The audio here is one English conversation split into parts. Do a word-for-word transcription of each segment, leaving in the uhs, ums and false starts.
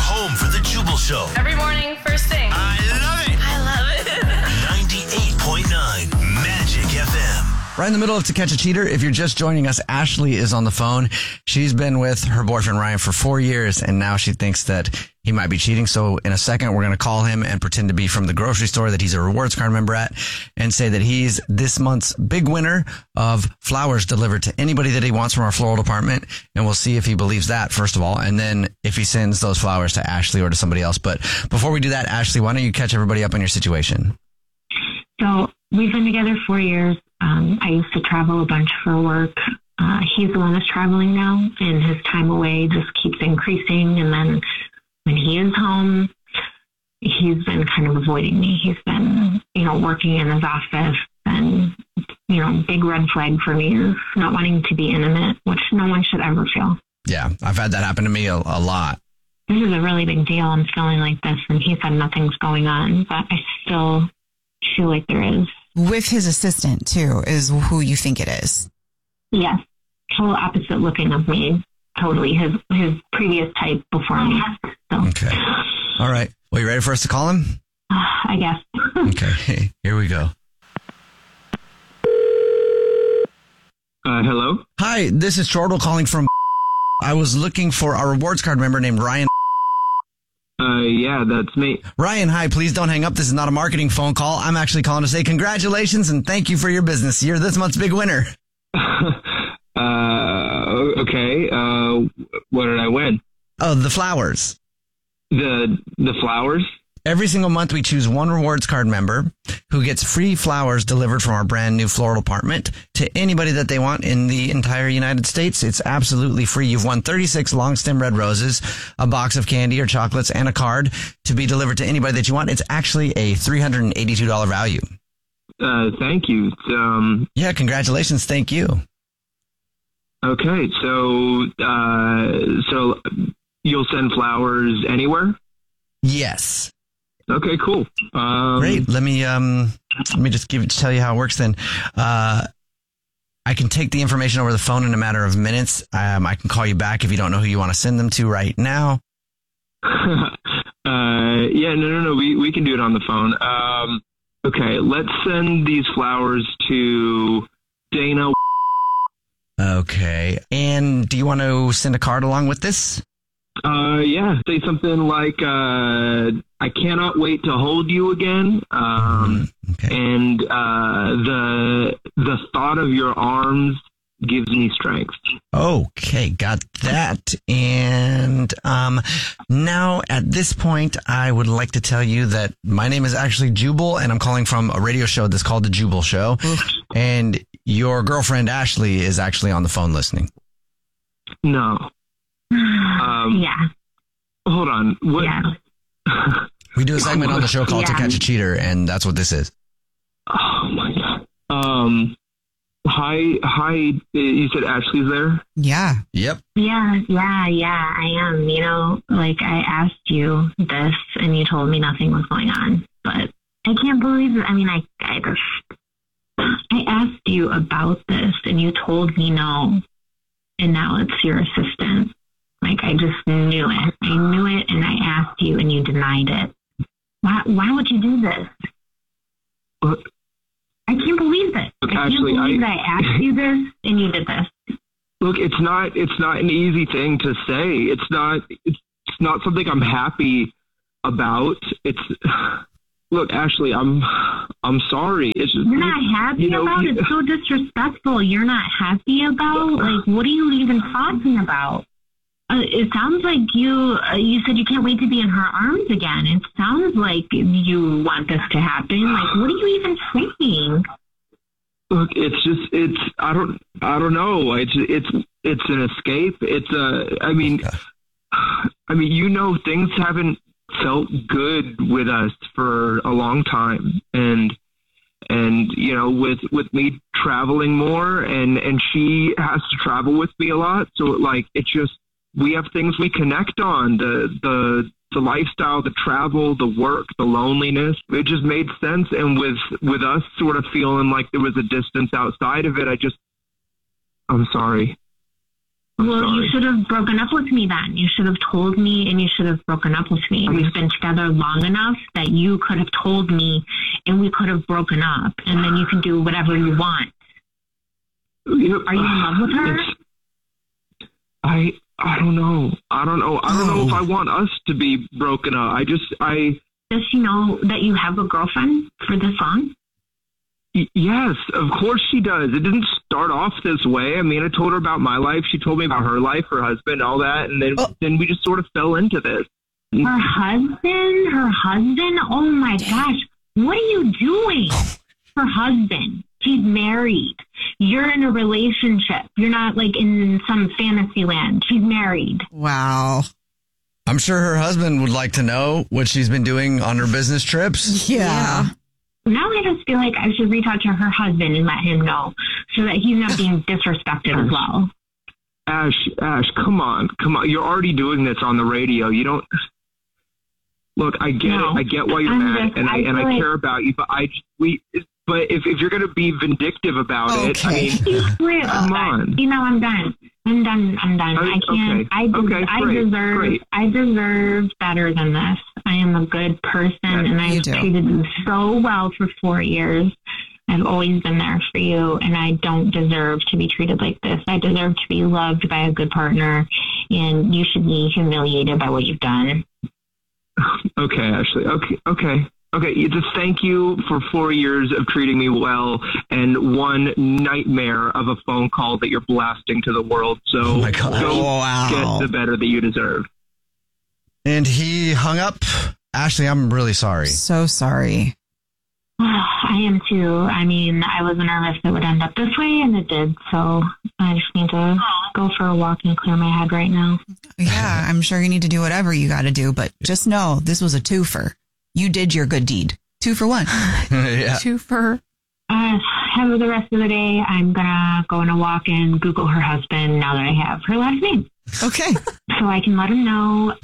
home for the Jubal Show. Every morning, first thing. I love it. I love it. ninety-eight point nine Magic F M. Right in the middle of To Catch a Cheater. If you're just joining us, Ashley is on the phone. She's been with her boyfriend Ryan for four years, and now she thinks that he might be cheating. So in a second, we're going to call him and pretend to be from the grocery store that he's a rewards card member at, and say that he's this month's big winner of flowers delivered to anybody that he wants from our floral department. And we'll see if he believes that, first of all, and then if he sends those flowers to Ashley or to somebody else. But before we do that, Ashley, why don't you catch everybody up on your situation? So we've been together four years. Um, I used to travel a bunch for work. Uh, he's the one that's traveling now, and his time away just keeps increasing. And then when he is home, he's been kind of avoiding me. He's been, you know, working in his office, and, you know, big red flag for me is not wanting to be intimate, which no one should ever feel. Yeah, I've had that happen to me a, a lot. This is a really big deal. I'm feeling like this, and he said nothing's going on, but I still feel like there is. With his assistant, too, is who you think it is. Yes. Total opposite looking of me. Totally. His his previous type before me. So. Okay. All right. Well, you ready for us to call him? Uh, I guess. Okay. Here we go. Uh, hello? Hi, this is Chortle calling from... I was looking for a rewards card member named Ryan. Uh, yeah, that's me. Ryan, hi, please don't hang up. This is not a marketing phone call. I'm actually calling to say congratulations and thank you for your business. You're this month's big winner. uh, okay. Uh, what did I win? Oh, the flowers. The, the flowers? Every single month, we choose one rewards card member who gets free flowers delivered from our brand new floral department to anybody that they want in the entire United States. It's absolutely free. You've won thirty-six long stem red roses, a box of candy or chocolates, and a card to be delivered to anybody that you want. It's actually a three hundred eighty-two dollars value. Uh, thank you. Um, yeah, congratulations. Thank you. Okay, so, uh, so you'll send flowers anywhere? Yes. Okay, cool. Um, Great. Let me um, let me just give tell you how it works. Then, uh, I can take the information over the phone in a matter of minutes. Um, I can call you back if you don't know who you want to send them to right now. uh, yeah, no, no, no. We we can do it on the phone. Um, okay, let's send these flowers to Dana. Okay. And do you want to send a card along with this? Uh, yeah. Say something like, uh, I cannot wait to hold you again. Um, okay. And, uh, the, the thought of your arms gives me strength. Okay. Got that. And, um, now at this point, I would like to tell you that my name is actually Jubal and I'm calling from a radio show that's called The Jubal Show. And your girlfriend, Ashley, is actually on the phone listening. No. Um, yeah. Hold on. What? Yeah. We do a segment on the show called yeah. To Catch a Cheater, and that's what this is. Oh my God. Um, hi, hi. You said Ashley's there? Yeah. Yep. Yeah, yeah, yeah, I am. You know, like I asked you this and you told me nothing was going on, but I can't believe it. I mean, I, I just, I asked you about this and you told me no, and now it's your assistant. Like, I just knew it. I knew it, and I asked you, and you denied it. Why Why would you do this? What? I can't believe it. Look, I can't Ashley, believe I, that I asked you this, and you did this. Look, it's not it's not an easy thing to say. It's not it's not something I'm happy about. It's look, Ashley, I'm I'm sorry. It's just, You're not happy you know, about you, it? It's so disrespectful. You're not happy about? Like, what are you even talking about? Uh, it sounds like you uh, you said you can't wait to be in her arms again. It sounds like you want this to happen. Like, what are you even saying? Look, it's just it's I don't I don't know. It's it's it's an escape. It's a I mean I mean you know things haven't felt good with us for a long time, and and you know with with me traveling more and and she has to travel with me a lot, so like it just we have things we connect on, the the the lifestyle, the travel, the work, the loneliness. It just made sense. And with with us sort of feeling like there was a distance outside of it, I just I'm sorry. I'm well, sorry. you should have broken up with me then. You should have told me, and you should have broken up with me. I'm- We've been together long enough that you could have told me, and we could have broken up, and then you can do whatever you want. You know, Are you in love with her? it's- I I don't know. I don't know. I don't know if I want us to be broken up. I just I. Does she know that you have a girlfriend for this long? Y- Yes, of course she does. It didn't start off this way. I mean, I told her about my life. She told me about her lilife, her husband, all that, and then Oh. then we just sort of fell into this. Her husband? Her husband? Oh my gosh. What are you doing? Her husband. She's married. You're in a relationship. You're not like in some fantasy land. She's married. Wow. I'm sure her husband would like to know what she's been doing on her business trips. Yeah. Now I just feel like I should reach out to her husband and let him know so that he's not being disrespected as well. Ash, Ash, come on, come on. You're already doing this on the radio. You don't. Look, I get No. it. I get why you're I'm mad, just- and I, I and feel I like- care about you. But I just we. But if if you're gonna be vindictive about it, I Okay. mean, He's great about Come that. on. You know, I'm done. I'm done. I'm done. Oh, I can't. okay. I, des- Okay, I great, deserve. great. I deserve better than this. I am a good person, and you I've do. treated you so well for four years. I've always been there for you, and I don't deserve to be treated like this. I deserve to be loved by a good partner, and you should be humiliated by what you've done. okay, Ashley. Okay, okay. Okay, you just thank you for four years of treating me well and one nightmare of a phone call that you're blasting to the world. So Oh my God. go Wow. get the better that you deserve. And he hung up. Ashley, I'm really sorry. So sorry. I am too. I mean, I was nervous it would end up this way, and it did. So I just need to go for a walk and clear my head right now. Yeah, I'm sure you need to do whatever you got to do, but just know this was a twofer. You did your good deed. Two for one. Yeah. Twofer. Uh, have the rest of the day. I'm gonna go on a walk and Google her husband now that I have her last name, Okay. so I can let him know.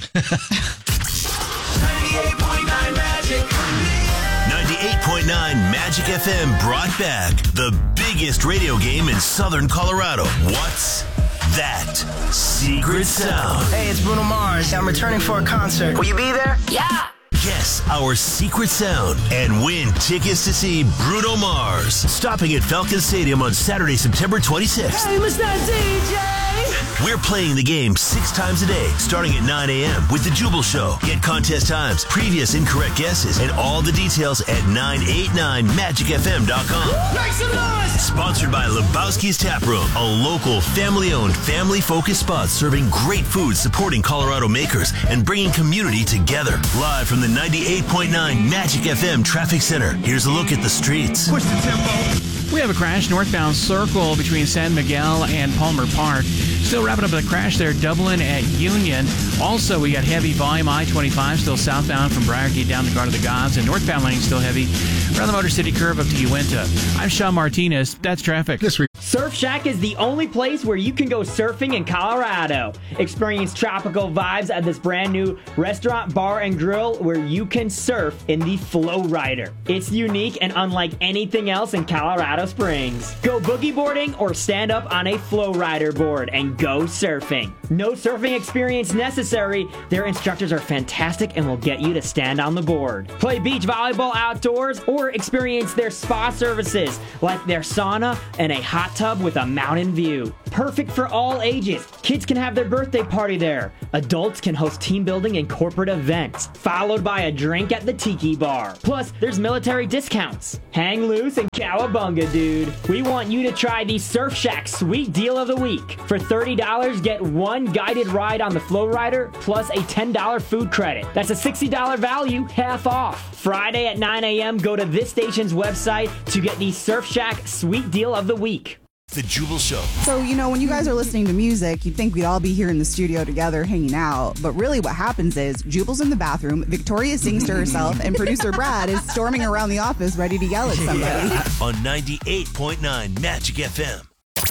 ninety-eight point nine Magic F M brought back the biggest radio game in Southern Colorado. What's that secret sound? Hey, it's Bruno Mars. I'm returning for a concert. Will you be there? Yeah. Guess our secret sound and win tickets to see Bruno Mars stopping at Falcon Stadium on Saturday, September twenty-sixth. Hey, Mister D J! We're playing the game six times a day, starting at nine a.m. with The Jubal Show. Get contest times, previous incorrect guesses, and all the details at nine eight nine magic f m dot com. Make some noise! Sponsored by Lebowski's Tap Room, a local, family-owned, family-focused spot serving great food, supporting Colorado makers, and bringing community together. Live from the ninety-eight point nine Magic F M Traffic Center, here's a look at the streets. Push the tempo. We have a crash northbound circle between San Miguel and Palmer Park. Still wrapping up the crash there, Dublin at Union. Also, we got heavy volume I twenty-five still southbound from Briargate down to Garden of the Gods, and northbound lane still heavy around the Motor City curve up to Uinta. I'm Sean Martinez. That's traffic. Surf Shack is the only place where you can go surfing in Colorado. Experience tropical vibes at this brand new restaurant, bar, and grill where you can surf in the Flow Rider. It's unique and unlike anything else in Colorado Springs. Go boogie boarding or stand up on a Flow Rider board and go surfing. No surfing experience necessary. Their instructors are fantastic and will get you to stand on the board. Play beach volleyball outdoors or experience their spa services like their sauna and a hot tub with a mountain view. Perfect for all ages. Kids can have their birthday party there. Adults can host team building and corporate events, followed by a drink at the Tiki Bar. Plus, there's military discounts. Hang loose and cowabunga, dude. We want you to try the Surf Shack Sweet Deal of the Week. For thirty dollars, get one guided ride on the Flow Rider plus a ten dollars food credit. That's a sixty dollars value, half off. Friday at nine a.m., go to this station's website to get the Surf Shack Sweet Deal of the Week. The Jubal Show. So, you know, when you guys are listening to music, you'd think we'd all be here in the studio together hanging out. But really what happens is Jubal's in the bathroom, Victoria sings to herself, and producer Brad is storming around the office ready to yell at somebody. On ninety-eight point nine Magic F M.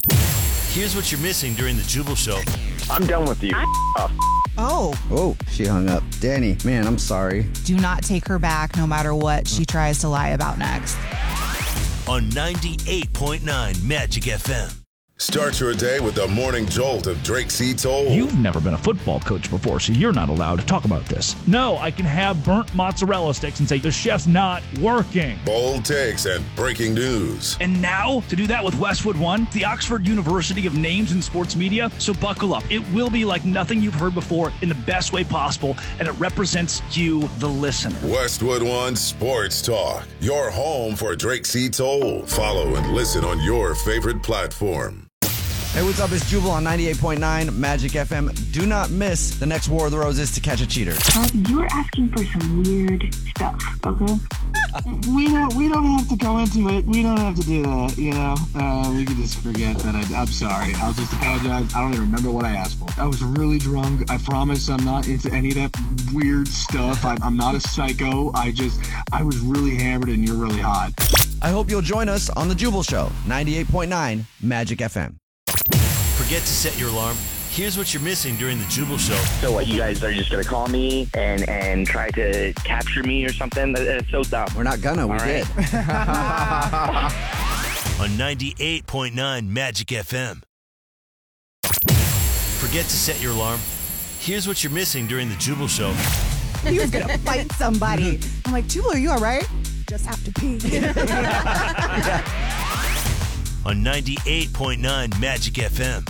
Here's what you're missing during the Jubal Show. I'm done with you. Oh, Oh, she hung up. Danny, man, I'm sorry. do not take her back no matter what she tries to lie about next. On ninety-eight point nine Magic F M. Start your day with the morning jolt of Drake C. Toll. You've never been a football coach before, so you're not allowed to talk about this. No, I can have burnt mozzarella sticks and say the chef's not working. Bold takes and breaking news. And now, to do that with Westwood One, the Oxford University of names in sports media. So buckle up. It will be like nothing you've heard before in the best way possible, and it represents you, the listener. Westwood One Sports Talk, your home for Drake C. Toll. Follow and listen on your favorite platform. Hey, what's up? It's Jubal on ninety-eight point nine Magic F M. Do not miss the next War of the Roses to catch a cheater. Um, you're asking for some weird stuff, okay? We don't. We don't have to go into it. We don't have to do that. You know, uh, we can just forget that. I, I'm sorry. I'll just apologize. I don't even remember what I asked for. I was really drunk. I promise. I'm not into any of that weird stuff. I'm, I'm not a psycho. I just. I was really hammered, and you're really hot. I hope you'll join us on the Jubal Show, ninety-eight point nine Magic F M. Forget to set your alarm. Here's what you're missing during the Jubal Show. So what, you guys are just going to call me and, and try to capture me or something? That's so dumb. We're not gonna. We All did. On ninety-eight point nine Magic F M. Forget to set your alarm. Here's what you're missing during the Jubal Show. He was gonna fight somebody. I'm like, Jubal, are you all right? Just have to pee. On ninety-eight point nine Magic F M.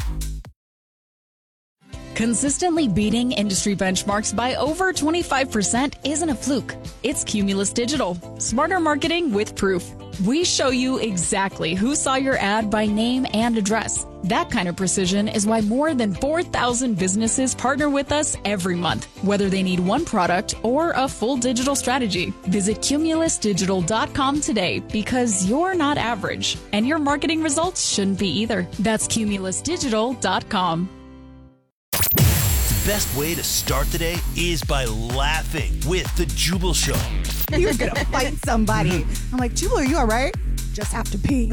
Consistently beating industry benchmarks by over twenty-five percent isn't a fluke. It's Cumulus Digital. Smarter marketing with proof. We show you exactly who saw your ad by name and address. That kind of precision is why more than four thousand businesses partner with us every month, whether they need one product or a full digital strategy. Visit cumulus digital dot com today because you're not average, and your marketing results shouldn't be either. That's cumulus digital dot com. The best way to start the day is by laughing with the Jubal Show. He was gonna fight somebody. I'm like, Jubal, are you all right? Just have to pee.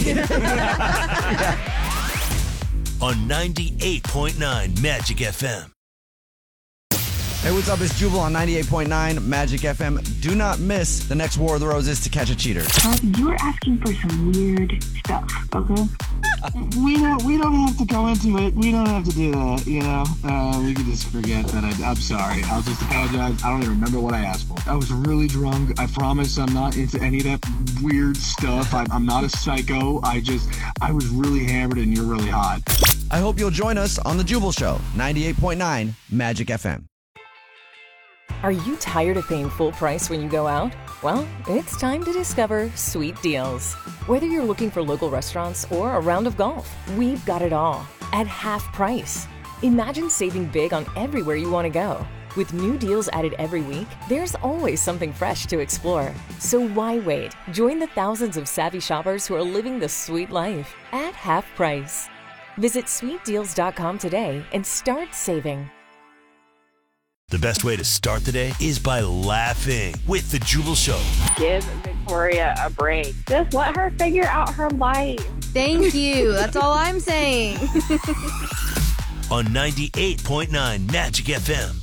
On ninety-eight point nine Magic F M. Hey, what's up? It's Jubal on ninety-eight point nine Magic F M. Do not miss the next War of the Roses to catch a cheater. Um, you're asking for some weird stuff, okay? We don't. We don't have to go into it. We don't have to do that. You know, uh, we can just forget that. I, I'm sorry. I'll just apologize. I don't even remember what I asked for. I was really drunk. I promise. I'm not into any of that weird stuff. I, I'm not a psycho. I just. I was really hammered, and you're really hot. I hope you'll join us on the Jubal Show, ninety-eight point nine Magic F M. Are you tired of paying full price when you go out? Well, it's time to discover Sweet Deals. Whether you're looking for local restaurants or a round of golf, we've got it all at half price. Imagine saving big on everywhere you want to go. With new deals added every week, there's always something fresh to explore. So why wait? Join the thousands of savvy shoppers who are living the sweet life at half price. Visit sweet deals dot com today and start saving. The best way to start the day is by laughing with the Jubal Show. Give Victoria a break. Just let her figure out her life. Thank you. That's all I'm saying. On ninety-eight point nine Magic F M.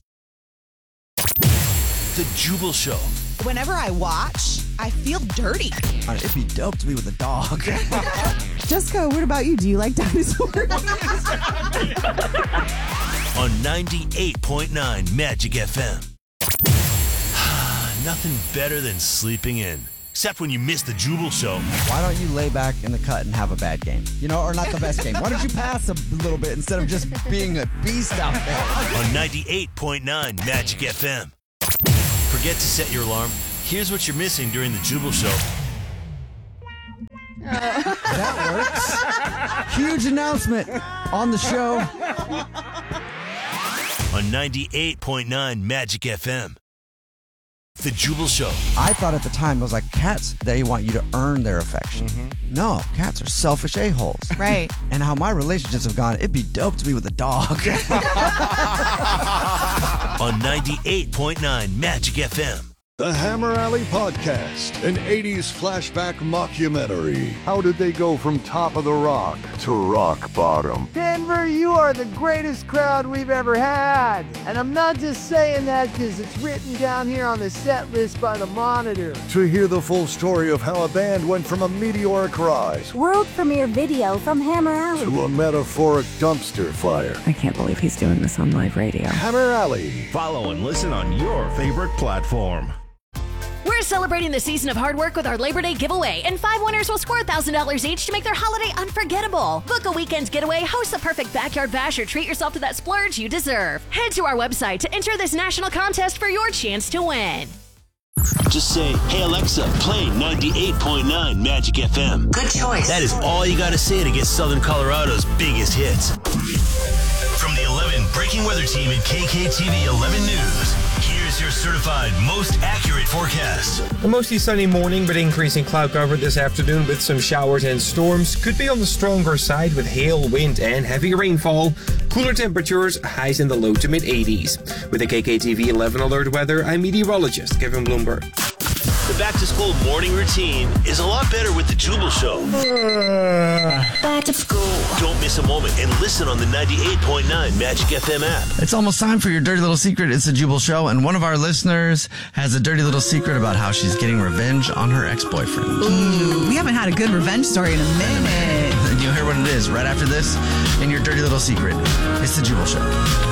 The Jubal Show. Whenever I watch, I feel dirty. It'd be dope to be with a dog. Jessica, what about you? Do you like dinosaurs? On ninety-eight point nine Magic F M. Nothing better than sleeping in. Except when you miss the Jubal Show. Why don't you lay back in the cut and have a bad game? You know, or not the best game. Why don't you pass a little bit instead of just being a beast out there? On ninety-eight point nine Magic F M. Forget to set your alarm. Here's what you're missing during the Jubal Show. That works. Huge announcement on the show. On ninety-eight point nine Magic F M. The Jubal Show. I thought at the time, it was like cats, they want you to earn their affection. Mm-hmm. No, cats are selfish a-holes. Right. And how my relationships have gone, it'd be dope to be with a dog. On ninety-eight point nine Magic F M. The Hammer Alley Podcast, an eighties flashback mockumentary. How did they go from top of the rock to rock bottom? Denver, you are the greatest crowd we've ever had. And I'm not just saying that because it's written down here on the set list by the Monitor. To hear the full story of how a band went from a meteoric rise World premiere video from Hammer Alley to a metaphoric dumpster fire. I can't believe he's doing this on live radio. Hammer Alley. Follow and listen on your favorite platform. We're celebrating the season of hard work with our Labor Day giveaway, and five winners will score one thousand dollars each to make their holiday unforgettable. Book a weekend getaway, host the perfect backyard bash, or treat yourself to that splurge you deserve. Head to our website to enter this national contest for your chance to win. Just say, hey Alexa, play ninety-eight point nine Magic F M. Good choice. That is all you got to say to get Southern Colorado's biggest hits. From the eleven Breaking Weather Team at K K T V eleven News, here's your certified most accurate forecast. A mostly sunny morning, but increasing cloud cover this afternoon with some showers and storms. Could be on the stronger side with hail, wind, and heavy rainfall. Cooler temperatures, highs in the low to mid eighties. With the K K T V eleven alert weather, I'm meteorologist Kevin Bloomberg. The back-to-school morning routine is a lot better with the Jubal Show. Back to school. Don't miss a moment and listen on the ninety-eight point nine Magic F M app. It's almost time for your dirty little secret. It's the Jubal Show, and one of our listeners has a dirty little secret about how she's getting revenge on her ex-boyfriend. Ooh, we haven't had a good revenge story in a minute. You'll hear what it is right after this in your dirty little secret. It's the Jubal Show.